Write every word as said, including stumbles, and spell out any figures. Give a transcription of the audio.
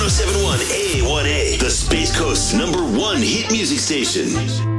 oh seven one A one A, the Space Coast's number one hit music station.